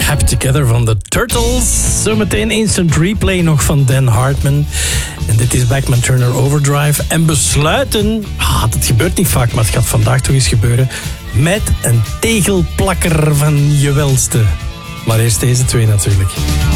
Happy Together van de Turtles. Zometeen instant replay nog van Dan Hartman. En dit is Bachman Turner Overdrive. En besluiten, dat gebeurt niet vaak, maar het gaat vandaag toch eens gebeuren, met een tegelplakker van je welste. Maar eerst deze twee natuurlijk.